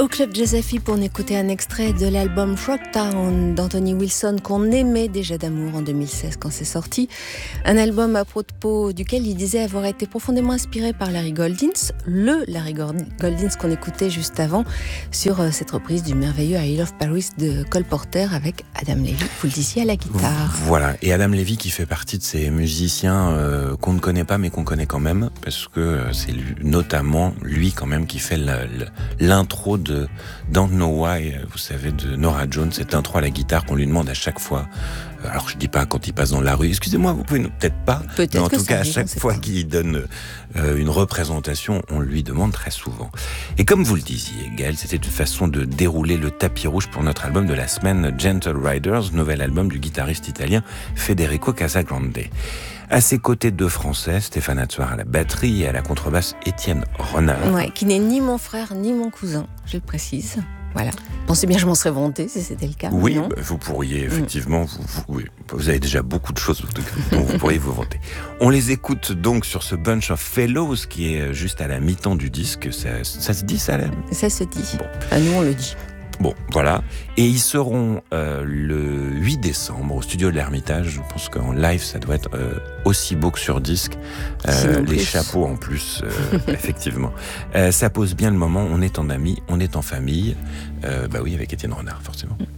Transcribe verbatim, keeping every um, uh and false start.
Au Club Jazz F I pour écouter un extrait de l'album Frogtown d'Anthony Wilson qu'on aimait déjà d'amour en deux mille seize quand c'est sorti. Un album à propos duquel il disait avoir été profondément inspiré par Larry Goldings, le Larry Goldings qu'on écoutait juste avant sur cette reprise du merveilleux I Love Paris de Cole Porter avec Adam Levy, vous le disiez, à la guitare. Voilà, et Adam Levy qui fait partie de ces musiciens euh, qu'on ne connaît pas mais qu'on connaît quand même, parce que euh, c'est lui, notamment lui quand même qui fait la, la, l'intro de Don't Know Why, vous savez, de Norah Jones, cette intro à la guitare qu'on lui demande à chaque fois. Alors je dis pas quand il passe dans la rue, excusez-moi, vous pouvez peut-être pas, peut-être mais en que tout cas à arrive, chaque fois pas. qu'il donne euh, une représentation, on lui demande très souvent. Et comme vous le disiez, Gaël, c'était une façon de dérouler le tapis rouge pour notre album de la semaine, Gentle Riders, nouvel album du guitariste italien Federico Casagrande. À ses côtés, deux Français, Stéphane Hatsuar à la batterie et à la contrebasse Étienne Renard. Ouais, qui n'est ni mon frère ni mon cousin, je le précise. Voilà. Pensez bien, je m'en serais vanté si c'était le cas. Oui, bah, vous pourriez effectivement. Mmh. Vous, vous, oui, vous avez déjà beaucoup de choses dont vous pourriez vous vanter. On les écoute donc sur ce Bunch of Fellows qui est juste à la mi-temps du disque. Ça, ça se dit, ça, Salem ? Ça se dit. Bon. Enfin, nous, on le dit. Bon, voilà. Et ils seront euh, le huit décembre au studio de l'Ermitage. Je pense qu'en live, ça doit être euh, aussi beau que sur disque. Euh, les plus. Chapeaux en plus, euh, effectivement. Euh, ça pose bien le moment. On est en amis, on est en famille. Euh, bah oui, avec Étienne Renard, forcément.